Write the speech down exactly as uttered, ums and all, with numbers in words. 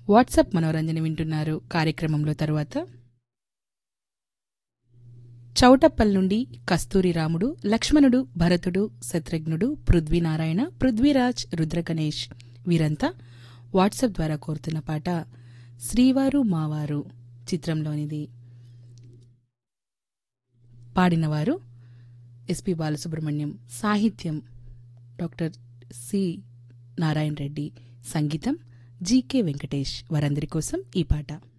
WhatsApp మనోరంజన వింటున్నారు. కార్యక్రమంలో తరువాత చౌటప్పల్ నుండి కస్తూరి రాముడు, లక్ష్మణుడు, భరతుడు, శత్రుఘ్నుడు, పృథ్వీనారాయణ, పృథ్వీరాజ్, రుద్రగణేష్ వీరంతా వాట్సాప్ ద్వారా కోరుతున్న పాట శ్రీవారు మావారు చిత్రంలోనిది. పాడినవారు ఎస్పి బాలసుబ్రహ్మణ్యం, సాహిత్యం డాక్టర్ సి నారాయణ రెడ్డి, సంగీతం జీకే వెంకటేష్. వారందరి కోసం ఈ పాట.